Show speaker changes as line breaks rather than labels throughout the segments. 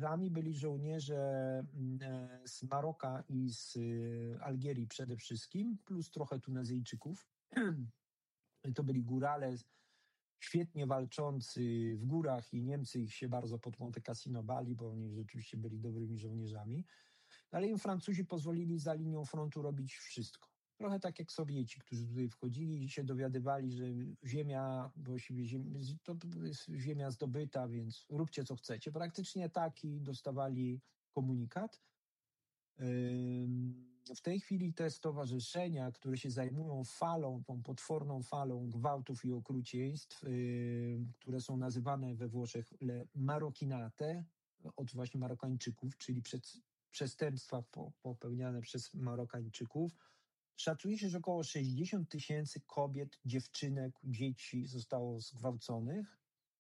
Węgrami byli żołnierze z Maroka i z Algierii przede wszystkim, plus trochę Tunezyjczyków. To byli górale świetnie walczący w górach i Niemcy ich się bardzo pod Monte Cassino bali, bo oni rzeczywiście byli dobrymi żołnierzami. Ale im Francuzi pozwolili za linią frontu robić wszystko. Trochę tak jak Sowieci, którzy tutaj wchodzili i się dowiadywali, że ziemia, właściwie to jest ziemia zdobyta, więc róbcie co chcecie. Praktycznie taki dostawali komunikat. W tej chwili te stowarzyszenia, które się zajmują tą potworną falą gwałtów i okrucieństw, które są nazywane we Włoszech le Marokinate, od właśnie Marokańczyków, czyli przestępstwa popełniane przez Marokańczyków. Szacuje się, że około 60 000 kobiet, dziewczynek, dzieci zostało zgwałconych.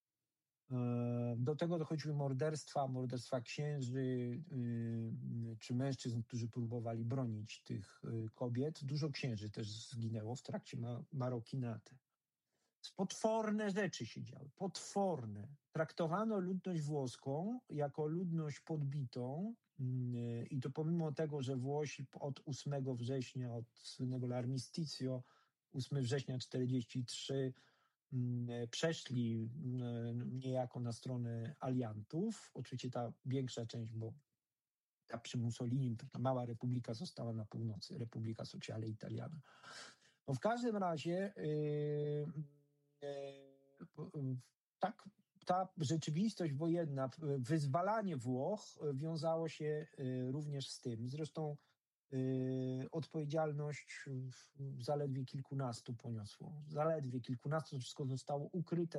Do tego dochodziły morderstwa księży czy mężczyzn, którzy próbowali bronić tych kobiet. Dużo księży też zginęło w trakcie Marokinaty. Potworne rzeczy się działy, potworne. Traktowano ludność włoską jako ludność podbitą i to pomimo tego, że Włosi od 8 września, od słynnego L'armisticio, 8 września 1943 przeszli niejako na stronę aliantów. Oczywiście ta większa część, bo ta przy Mussolini, ta mała republika została na północy, Republika Sociale Italiana. No w każdym razie tak, ta rzeczywistość wojenna, wyzwalanie Włoch wiązało się również z tym. Zresztą odpowiedzialność zaledwie kilkunastu poniosło. Zaledwie kilkunastu, to wszystko zostało ukryte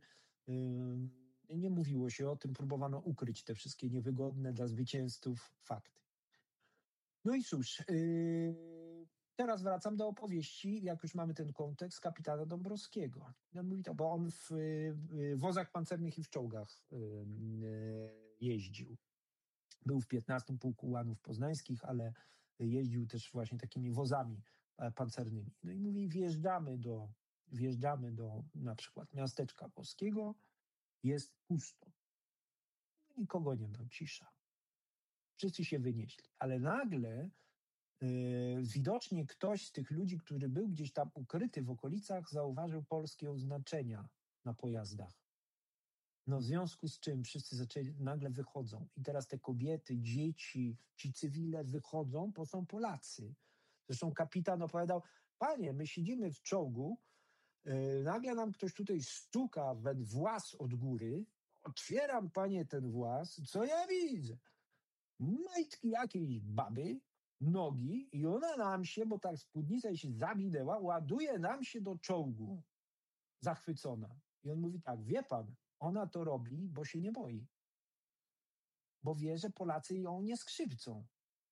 nie mówiło się o tym, próbowano ukryć te wszystkie niewygodne dla zwycięzców fakty. No i cóż, teraz wracam do opowieści, jak już mamy ten kontekst, kapitana Dąbrowskiego. On mówi to, bo on w wozach pancernych i w czołgach jeździł. Był w 15 Pułku Ułanów Poznańskich, ale jeździł też właśnie takimi wozami pancernymi. No i mówi, wjeżdżamy do na przykład miasteczka Boskiego, jest pusto. Nikogo nie ma, cisza. Wszyscy się wynieśli. Ale nagle widocznie ktoś z tych ludzi, który był gdzieś tam ukryty w okolicach, zauważył polskie oznaczenia na pojazdach. No w związku z czym wszyscy nagle wychodzą. I teraz te kobiety, dzieci, ci cywile wychodzą, bo są Polacy. Zresztą kapitan opowiadał, panie, my siedzimy w czołgu, nagle nam ktoś tutaj stuka we włas od góry, otwieram, panie, ten włas, co ja widzę? Majtki jakiejś baby, nogi i ona nam się, bo tak spódnica jej się zawinęła, ładuje nam się do czołgu. Zachwycona. I on mówi tak, wie pan, ona to robi, bo się nie boi. Bo wie, że Polacy ją nie skrzywdzą.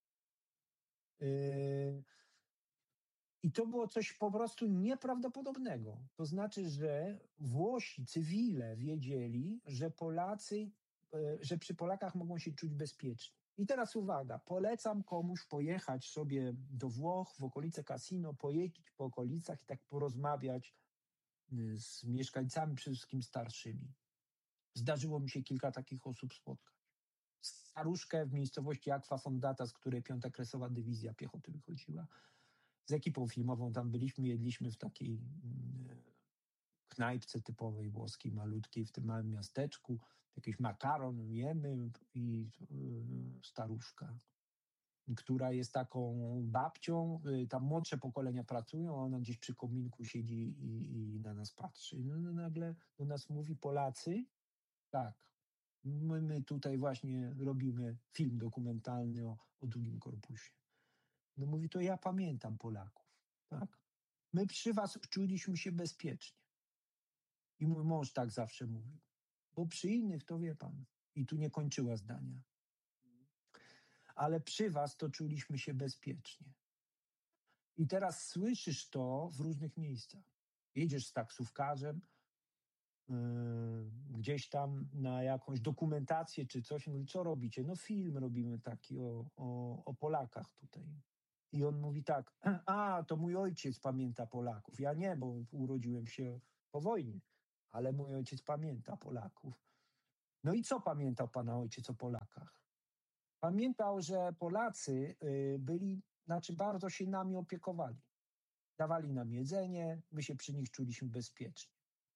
I to było coś po prostu nieprawdopodobnego. To znaczy, że Włosi, cywile wiedzieli, że przy Polakach mogą się czuć bezpiecznie. I teraz uwaga, polecam komuś pojechać sobie do Włoch, w okolice Cassino, pojeździć po okolicach i tak porozmawiać z mieszkańcami, przede wszystkim starszymi. Zdarzyło mi się kilka takich osób spotkać. Staruszkę w miejscowości Aqua Fondata, z której 5. Kresowa Dywizja Piechoty wychodziła. Z ekipą filmową tam byliśmy, jedliśmy w takiej knajpce typowej włoskiej, malutkiej, w tym małym miasteczku. Jakiś makaron jemy i staruszka, która jest taką babcią, tam młodsze pokolenia pracują, a ona gdzieś przy kominku siedzi i na nas patrzy. No, nagle do nas mówi, Polacy, tak, my tutaj właśnie robimy film dokumentalny o drugim korpusie. No mówi, to ja pamiętam Polaków, tak? My przy was czuliśmy się bezpiecznie. I mój mąż tak zawsze mówił. Bo przy innych to wie pan. I tu nie kończyła zdania. Ale przy was to czuliśmy się bezpiecznie. I teraz słyszysz to w różnych miejscach. Jedziesz z taksówkarzem, gdzieś tam na jakąś dokumentację czy coś. Mówi, co robicie? No film robimy taki o Polakach tutaj. I on mówi tak, to mój ojciec pamięta Polaków. Ja nie, bo urodziłem się po wojnie, ale mój ojciec pamięta Polaków. No i co pamiętał pana ojciec o Polakach? Pamiętał, że Polacy bardzo się nami opiekowali. Dawali nam jedzenie, my się przy nich czuliśmy bezpiecznie.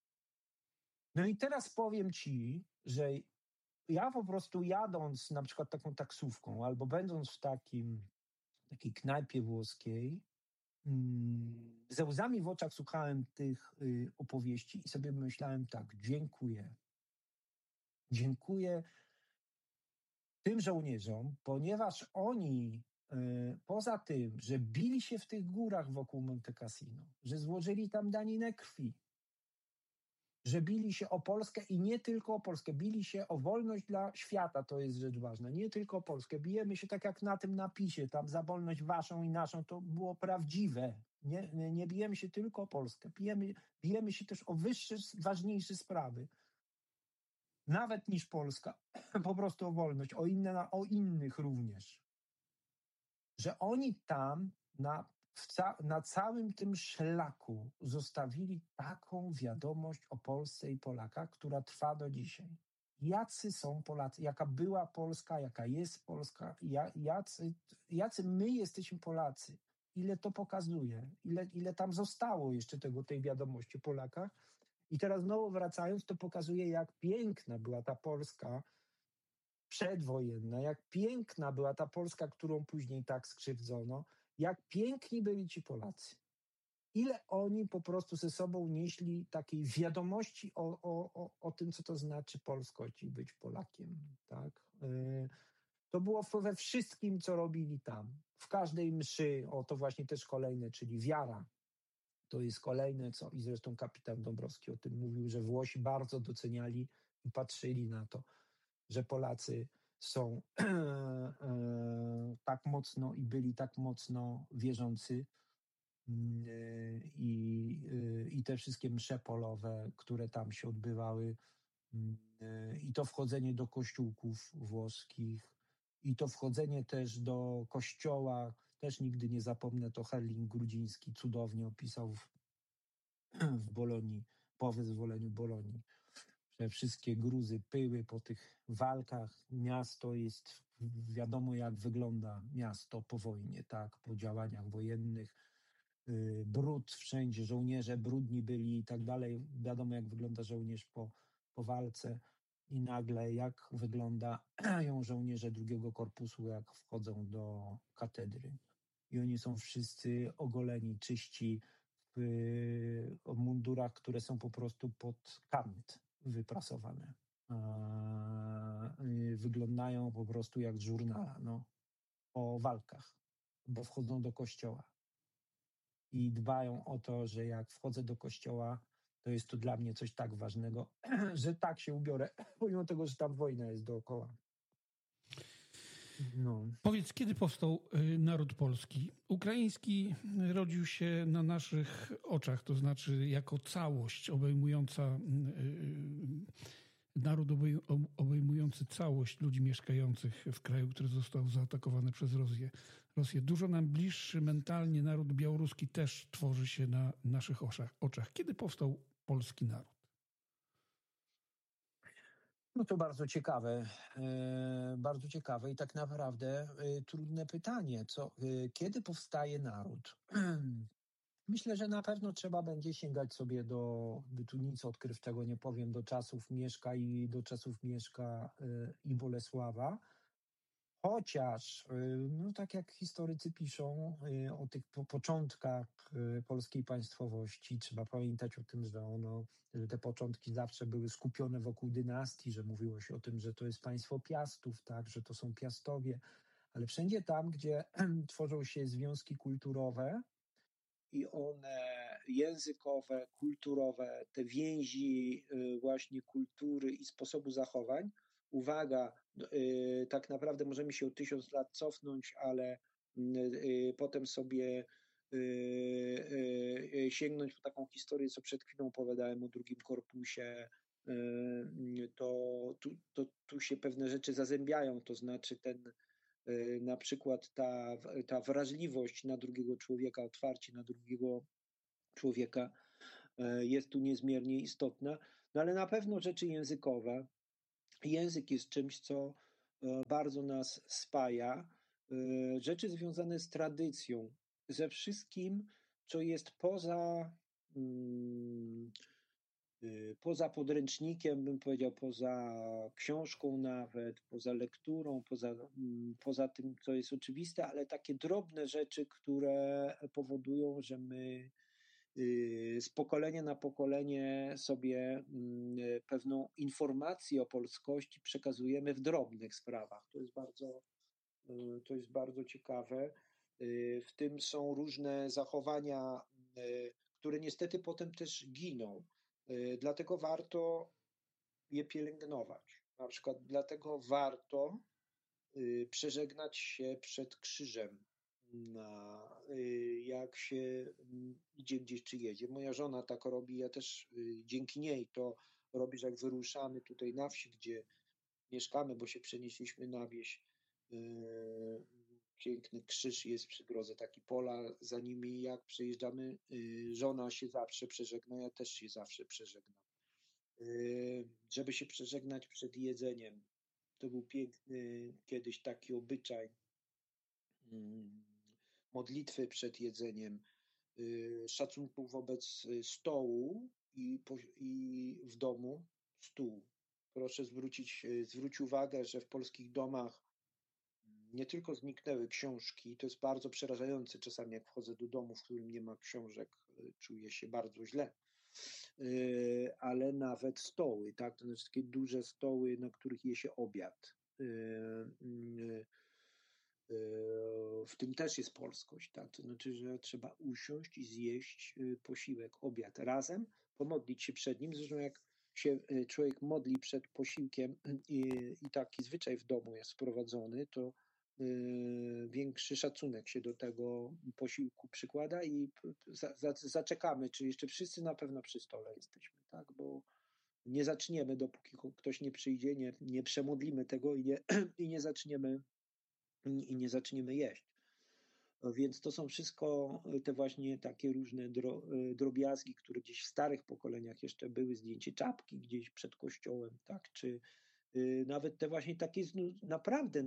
No i teraz powiem ci, że ja po prostu jadąc na przykład taką taksówką albo będąc w takiej knajpie włoskiej, ze łzami w oczach słuchałem tych opowieści i sobie myślałem tak, dziękuję. Dziękuję tym żołnierzom, ponieważ oni poza tym, że bili się w tych górach wokół Monte Cassino, że złożyli tam daninę krwi, że bili się o Polskę i nie tylko o Polskę, bili się o wolność dla świata, to jest rzecz ważna, nie tylko o Polskę. Bijemy się tak jak na tym napisie, tam za wolność waszą i naszą, to było prawdziwe. Nie bijemy się tylko o Polskę, bijemy się też o wyższe, ważniejsze sprawy. Nawet niż Polska, po prostu o wolność, o innych również. Że oni tam na całym tym szlaku zostawili taką wiadomość o Polsce i Polakach, która trwa do dzisiaj. Jacy są Polacy, jaka była Polska, jaka jest Polska, jacy my jesteśmy Polacy. Ile to pokazuje, ile tam zostało jeszcze tej wiadomości o Polakach. I teraz znowu wracając, to pokazuje, jak piękna była ta Polska przedwojenna, jak piękna była ta Polska, którą później tak skrzywdzono, jak piękni byli ci Polacy. Ile oni po prostu ze sobą nieśli takiej wiadomości o tym, co to znaczy polskość i być Polakiem. Tak? To było we wszystkim, co robili tam. W każdej mszy, to właśnie też kolejne, czyli wiara. To jest kolejne, i zresztą kapitan Dąbrowski o tym mówił, że Włosi bardzo doceniali i patrzyli na to, że Polacy są tak mocno i byli tak mocno wierzący i te wszystkie msze polowe, które tam się odbywały i to wchodzenie do kościółków włoskich i to wchodzenie też do kościoła, też nigdy nie zapomnę, to Herling Grudziński cudownie opisał w Bolonii, po wyzwoleniu Bolonii, że wszystkie gruzy pyły po tych walkach. Miasto jest, wiadomo jak wygląda miasto po wojnie, tak, po działaniach wojennych. Brud wszędzie, żołnierze brudni byli i tak dalej. Wiadomo jak wygląda żołnierz po walce i nagle jak wyglądają żołnierze drugiego korpusu, jak wchodzą do katedry. I oni są wszyscy ogoleni, czyści, w mundurach, które są po prostu pod kant wyprasowane. Wyglądają po prostu jak z żurnala, o walkach, bo wchodzą do kościoła i dbają o to, że jak wchodzę do kościoła, to jest to dla mnie coś tak ważnego, że tak się ubiorę, pomimo tego, że tam wojna jest dookoła. No.
Powiedz, kiedy powstał naród polski? Ukraiński rodził się na naszych oczach, to znaczy jako całość obejmująca naród obejmujący całość ludzi mieszkających w kraju, który został zaatakowany przez Rosję. Dużo nam bliższy mentalnie naród białoruski też tworzy się na naszych oczach. Kiedy powstał polski naród?
No to bardzo ciekawe i tak naprawdę trudne pytanie. Kiedy powstaje naród? Myślę, że na pewno trzeba będzie sięgać sobie tu nic odkrywczego nie powiem, do czasów Mieszka i Bolesława. Chociaż, tak jak historycy piszą o tych początkach polskiej państwowości, trzeba pamiętać o tym, że te początki zawsze były skupione wokół dynastii, że mówiło się o tym, że to jest państwo Piastów, tak, że to są Piastowie, ale wszędzie tam, gdzie tworzą się związki kulturowe i one językowe, kulturowe, te więzi właśnie kultury i sposobu zachowań, uwaga, tak naprawdę możemy się o 1000 lat cofnąć, ale potem sobie sięgnąć po taką historię, co przed chwilą opowiadałem o drugim korpusie, tu się pewne rzeczy zazębiają, to znaczy na przykład ta wrażliwość na drugiego człowieka, otwarcie na drugiego człowieka jest tu niezmiernie istotna, ale na pewno rzeczy językowe, język jest czymś, co bardzo nas spaja. Rzeczy związane z tradycją, ze wszystkim, co jest poza podręcznikiem, bym powiedział, poza książką nawet, poza lekturą, poza tym, co jest oczywiste, ale takie drobne rzeczy, które powodują, że my z pokolenia na pokolenie sobie pewną informację o polskości przekazujemy w drobnych sprawach. To jest bardzo ciekawe. W tym są różne zachowania, które niestety potem też giną. Dlatego warto je pielęgnować. Na przykład dlatego warto przeżegnać się przed krzyżem, jak się idzie gdzieś czy jedzie. Moja żona tak robi, ja też dzięki niej to robię, że jak wyruszamy tutaj na wsi, gdzie mieszkamy, bo się przenieśliśmy na wieś, piękny krzyż jest przy drodze, taki pola za nimi, jak przejeżdżamy, żona się zawsze przeżegna, ja też się zawsze przeżegnam. Żeby się przeżegnać przed jedzeniem. To był piękny kiedyś taki obyczaj modlitwy przed jedzeniem, szacunku wobec stołu i w domu stół. Proszę zwrócić uwagę, że w polskich domach nie tylko zniknęły książki, to jest bardzo przerażające czasami, jak wchodzę do domu, w którym nie ma książek, czuję się bardzo źle, ale nawet stoły, tak? To znaczy takie duże stoły, na których je się obiad. W tym też jest polskość, tak? To znaczy, że trzeba usiąść i zjeść posiłek, obiad razem, pomodlić się przed nim. Zresztą jak się człowiek modli przed posiłkiem i taki zwyczaj w domu jest wprowadzony, to większy szacunek się do tego posiłku przykłada i zaczekamy, czy jeszcze wszyscy na pewno przy stole jesteśmy, tak? Bo nie zaczniemy, dopóki ktoś nie przyjdzie, nie przemodlimy tego i nie zaczniemy jeść. Więc to są wszystko te właśnie takie różne drobiazgi, które gdzieś w starych pokoleniach jeszcze były, zdjęcie czapki gdzieś przed kościołem, tak, czy nawet te właśnie takie naprawdę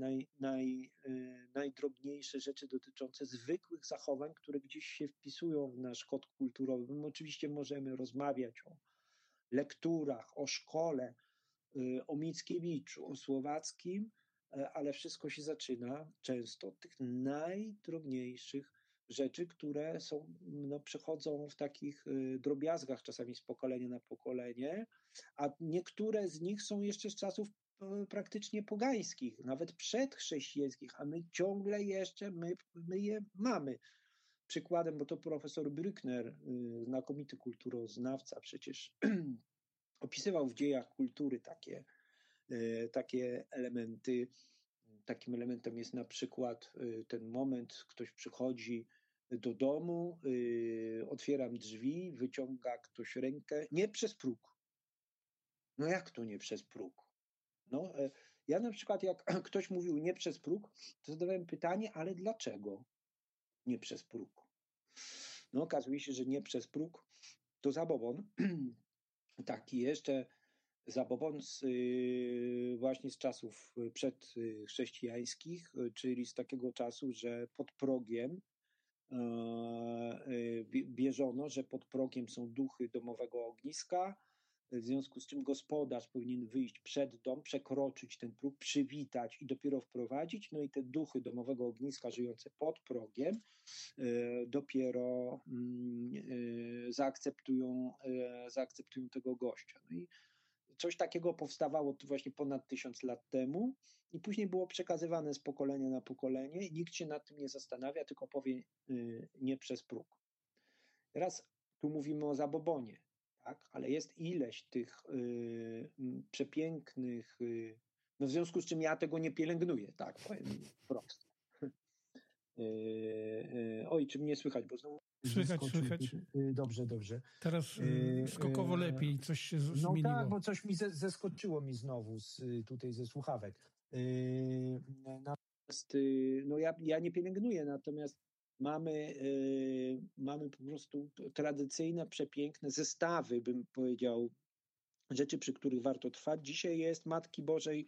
najdrobniejsze rzeczy dotyczące zwykłych zachowań, które gdzieś się wpisują w nasz kod kulturowy. My oczywiście możemy rozmawiać o lekturach, o szkole, o Mickiewiczu, o Słowackim, ale wszystko się zaczyna często od tych najdrobniejszych rzeczy, które przechodzą w takich drobiazgach czasami z pokolenia na pokolenie, a niektóre z nich są jeszcze z czasów praktycznie pogańskich, nawet przedchrześcijańskich, a my ciągle jeszcze my je mamy. Przykładem, bo to profesor Brückner, znakomity kulturoznawca, przecież opisywał w dziejach kultury takie elementy. Takim elementem jest na przykład ten moment, ktoś przychodzi do domu, otwieram drzwi, wyciąga ktoś rękę, nie przez próg. No jak to nie przez próg? No, ja na przykład jak ktoś mówił nie przez próg, to zadawałem pytanie, ale dlaczego nie przez próg? No okazuje się, że nie przez próg to zabobon, taki jeszcze zabobon właśnie z czasów przedchrześcijańskich, czyli z takiego czasu, że pod progiem wierzono, że pod progiem są duchy domowego ogniska, w związku z czym gospodarz powinien wyjść przed dom, przekroczyć ten próg, przywitać i dopiero wprowadzić, no i te duchy domowego ogniska żyjące pod progiem dopiero zaakceptują tego gościa. No i coś takiego powstawało właśnie ponad 1000 lat temu i później było przekazywane z pokolenia na pokolenie i nikt się nad tym nie zastanawia, tylko powie nie przez próg. Teraz tu mówimy o zabobonie, tak? Ale jest ileś tych przepięknych, no w związku z czym ja tego nie pielęgnuję, tak? Powiem prosto. Oj, czy mnie słychać, bo znowu
Słychać.
Dobrze.
Teraz skokowo lepiej, coś się zmieniło.
No tak, bo coś mi zeskoczyło mi znowu tutaj ze słuchawek. Natomiast no ja nie pielęgnuję, natomiast mamy po prostu tradycyjne, przepiękne zestawy, bym powiedział, rzeczy, przy których warto trwać. Dzisiaj jest Matki Bożej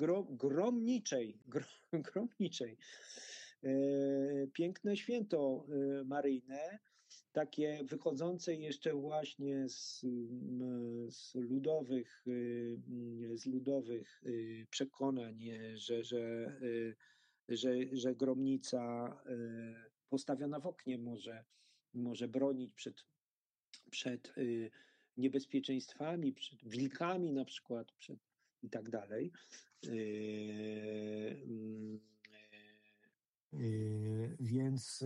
gromniczej. Piękne święto maryjne, takie wychodzące jeszcze właśnie z ludowych przekonań, że gromnica postawiona w oknie może bronić przed niebezpieczeństwami, przed wilkami na przykład, i tak dalej. Więc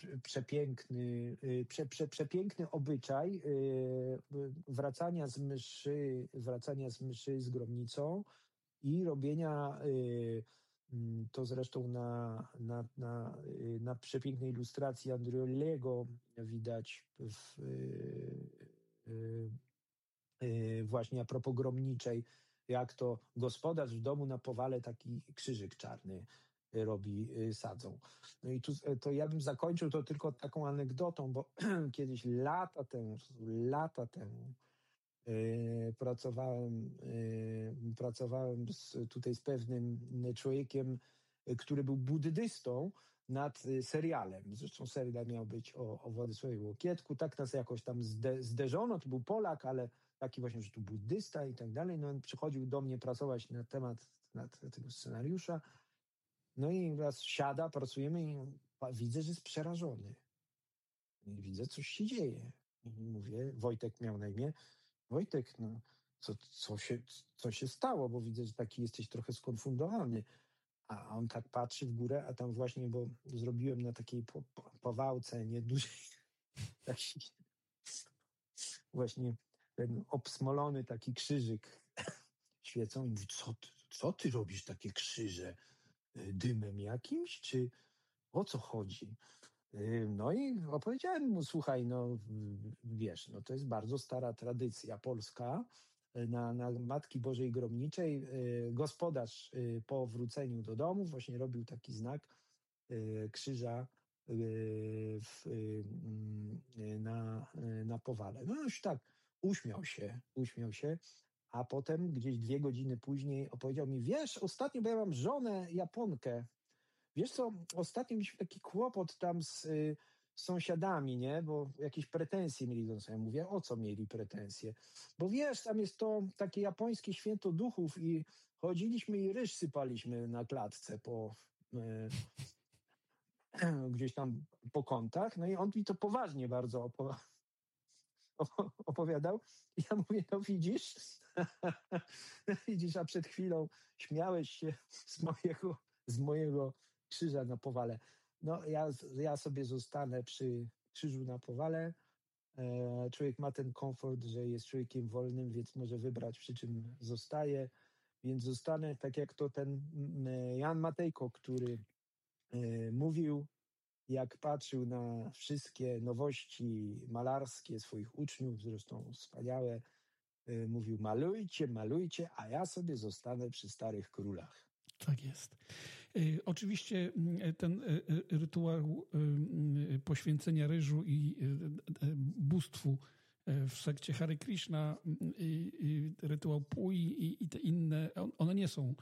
przepiękny obyczaj wracania z mszy z gromnicą i robienia, to zresztą na przepięknej ilustracji Andriolego widać właśnie a propos gromniczej, jak to gospodarz w domu na powale taki krzyżyk czarny robi, sadzą. No i tu to ja bym zakończył to tylko taką anegdotą, bo kiedyś lata temu pracowałem tutaj z pewnym człowiekiem, który był buddystą, nad serialem. Zresztą serial miał być o Władysławie Łokietku. Tak nas jakoś tam zderzono. To był Polak, ale taki właśnie, że tu buddysta i tak dalej. No on przychodził do mnie pracować na temat tego scenariusza. No i raz siada, pracujemy i widzę, że jest przerażony. I widzę, coś się dzieje. I mówię, Wojtek miał na imię. Wojtek, no, co się stało? Bo widzę, że taki jesteś trochę skonfundowany. A on tak patrzy w górę, a tam właśnie, bo zrobiłem na takiej powałce niedużej, taki właśnie ten obsmolony taki krzyżyk świecą i mówi, co ty robisz takie krzyże? Dymem jakimś? Czy o co chodzi? No i opowiedziałem mu, słuchaj, no wiesz, no to jest bardzo stara tradycja polska. Na Matki Bożej Gromniczej gospodarz po wróceniu do domu właśnie robił taki znak krzyża na powale. No już tak, uśmiał się, a potem gdzieś 2 godziny później opowiedział mi, wiesz, ostatnio, bo ja mam żonę Japonkę, wiesz co, ostatnio mieliśmy taki kłopot tam z sąsiadami, nie? Bo jakieś pretensje mieli do nas. Ja mówię, o co mieli pretensje? Bo wiesz, tam jest to takie japońskie święto duchów i chodziliśmy i ryż sypaliśmy na klatce gdzieś tam po kątach. No i on mi to poważnie bardzo opowiadał. I ja mówię, no widzisz, widzisz, a przed chwilą śmiałeś się z mojego krzyża na powale. No ja sobie zostanę przy krzyżu na powale. Człowiek ma ten komfort, że jest człowiekiem wolnym, więc może wybrać, przy czym zostaje. Więc zostanę tak jak to ten Jan Matejko, który mówił, jak patrzył na wszystkie nowości malarskie swoich uczniów, zresztą wspaniałe, mówił, malujcie, a ja sobie zostanę przy starych królach.
Tak jest. Oczywiście ten rytuał poświęcenia ryżu i bóstwu w sekcie Hare Krishna, rytuał Pui i te inne, one nie są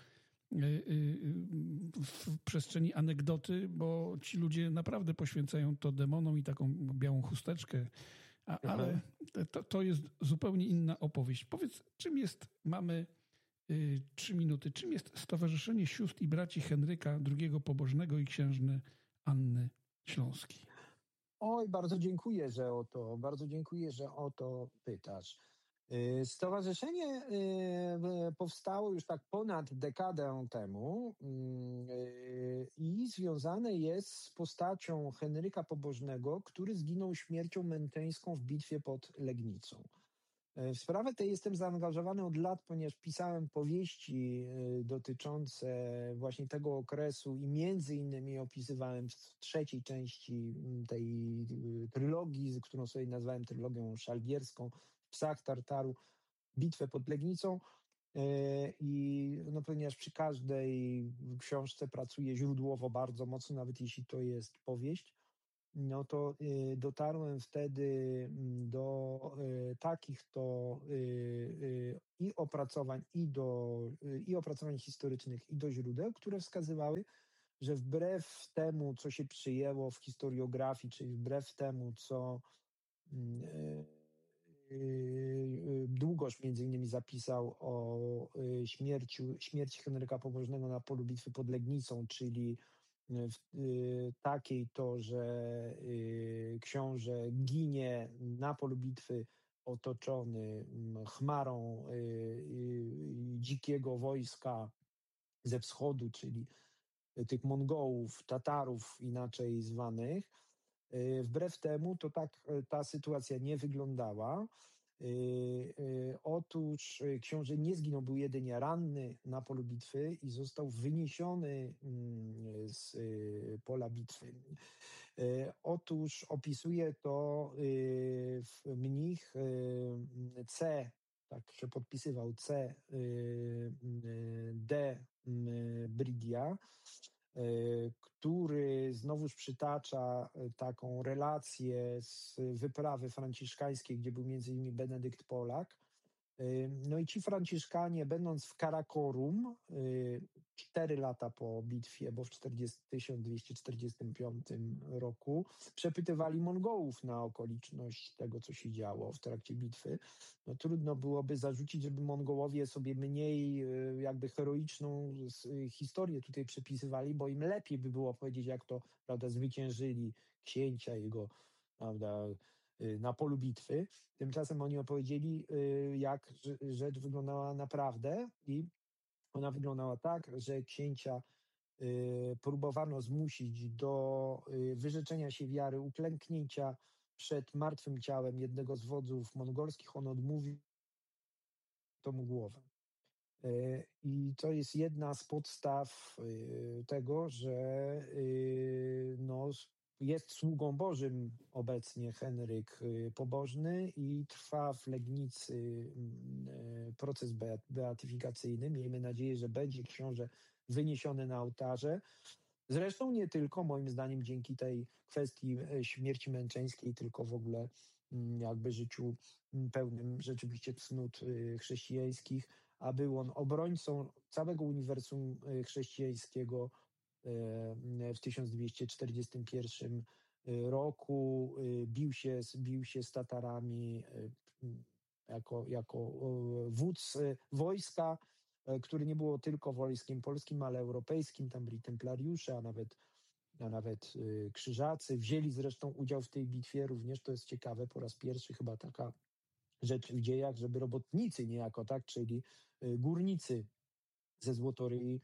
w przestrzeni anegdoty, bo ci ludzie naprawdę poświęcają to demonom i taką białą chusteczkę, ale to jest zupełnie inna opowieść. Powiedz, mamy 3 minuty, czym jest Stowarzyszenie Sióstr i Braci Henryka II Pobożnego i księżny Anny Śląskiej?
Oj, bardzo dziękuję, że o to pytasz. Stowarzyszenie powstało już tak ponad dekadę temu i związane jest z postacią Henryka Pobożnego, który zginął śmiercią męczeńską w bitwie pod Legnicą. W sprawę tej jestem zaangażowany od lat, ponieważ pisałem powieści dotyczące właśnie tego okresu i między innymi opisywałem w 3. części tej trylogii, którą sobie nazwałem trylogią szalgierską, w Psach Tartaru, bitwę pod Legnicą. I no, ponieważ przy każdej książce pracuję źródłowo bardzo mocno, nawet jeśli to jest powieść, no to dotarłem wtedy do takich to i opracowań, i opracowań historycznych, i do źródeł, które wskazywały, że wbrew temu, co się przyjęło w historiografii, czyli wbrew temu, co Długosz między innymi zapisał o śmierci Henryka Pobożnego na polu bitwy pod Legnicą, czyli takiej to, że książę ginie na polu bitwy otoczony chmarą dzikiego wojska ze wschodu, czyli tych Mongołów, Tatarów inaczej zwanych. Wbrew temu to tak ta sytuacja nie wyglądała. Otóż książę nie zginął, był jedynie ranny na polu bitwy i został wyniesiony z pola bitwy. Otóż opisuje to mnich C, tak się podpisywał, C. D. Bridia, który znowuż przytacza taką relację z wyprawy franciszkańskiej, gdzie był między innymi Benedykt Polak. No i ci Franciszkanie, będąc w Karakorum 4 lata po bitwie, bo w 1245 roku, przepytywali Mongołów na okoliczność tego, co się działo w trakcie bitwy. No, trudno byłoby zarzucić, żeby Mongołowie sobie mniej jakby heroiczną historię tutaj przypisywali, bo im lepiej by było powiedzieć, jak to, prawda, zwyciężyli księcia, jego, prawda, na polu bitwy. Tymczasem oni opowiedzieli, jak rzecz wyglądała naprawdę, i ona wyglądała tak, że księcia próbowano zmusić do wyrzeczenia się wiary, uklęknięcia przed martwym ciałem jednego z wodzów mongolskich. On odmówił, to mu głowę. I to jest jedna z podstaw tego, że no, jest sługą Bożym obecnie Henryk Pobożny i trwa w Legnicy proces beatyfikacyjny. Miejmy nadzieję, że będzie książę wyniesiony na ołtarze. Zresztą nie tylko, moim zdaniem, dzięki tej kwestii śmierci męczeńskiej, tylko w ogóle jakby życiu pełnym rzeczywiście cnót chrześcijańskich, a był on obrońcą całego uniwersum chrześcijańskiego w 1241 roku. Bił się z Tatarami jako wódz wojska, który nie było tylko wojskiem polskim, ale europejskim. Tam byli templariusze, a nawet krzyżacy. Wzięli zresztą udział w tej bitwie również, to jest ciekawe, po raz pierwszy chyba taka rzecz w dziejach, żeby robotnicy niejako, tak, czyli górnicy ze Złotoryi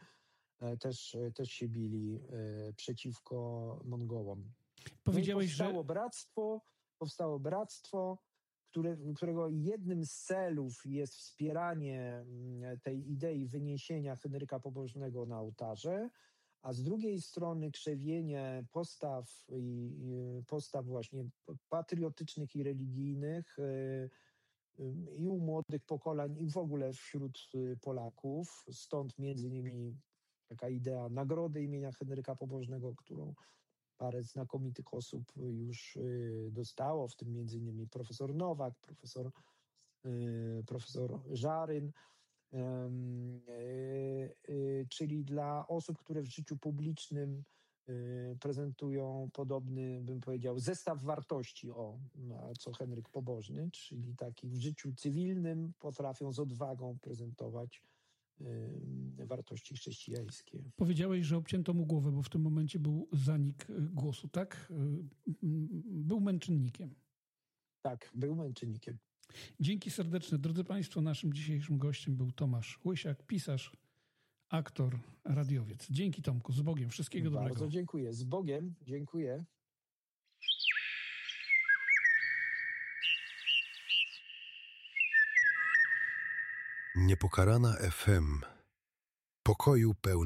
też się bili przeciwko Mongołom.
Powiedziałeś,
no powstało bractwo, którego jednym z celów jest wspieranie tej idei wyniesienia Henryka Pobożnego na ołtarze, a z drugiej strony krzewienie postaw właśnie patriotycznych i religijnych i u młodych pokoleń, i w ogóle wśród Polaków. Stąd między innymi taka idea nagrody imienia Henryka Pobożnego, którą parę znakomitych osób już dostało, w tym między innymi profesor Nowak, profesor Żaryn, czyli dla osób, które w życiu publicznym prezentują podobny, bym powiedział, zestaw wartości, co Henryk Pobożny, czyli takich w życiu cywilnym potrafią z odwagą prezentować wartości chrześcijańskie.
Powiedziałeś, że obcięto mu głowę, bo w tym momencie był zanik głosu, tak? Był męczennikiem.
Tak, był męczennikiem.
Dzięki serdeczne. Drodzy Państwo, naszym dzisiejszym gościem był Tomasz Łysiak, pisarz, aktor, radiowiec. Dzięki, Tomku, z Bogiem. Wszystkiego dobrego.
Bardzo dziękuję. Z Bogiem. Dziękuję.
Niepokalana FM. Pokoju pełna